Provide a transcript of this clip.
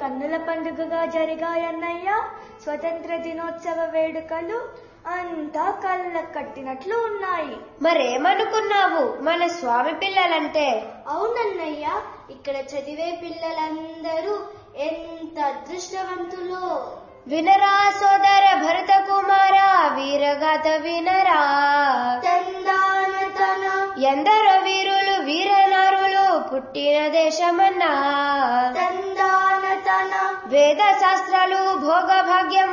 కన్నుల పండుగగా జరిగాయన్నయ్యా. స్వతంత్ర దినోత్సవ వేడుకలు అంతా కళ్ళ కట్టినట్లు ఉన్నాయి. మరేమనుకున్నావు మన స్వామి పిల్లలంటే? అవునన్నయ్యా, ఇక్కడ చదివే పిల్లలందరూ ఎంత అదృష్టవంతులో. వినరా సోదర భరత కుమార వీరగాథ వినరా. ఎందరో వీరులు వీరనారులు పుట్టిన దేశమన్నా. వేద శాస్త్రాలు భోగ భాగ్యం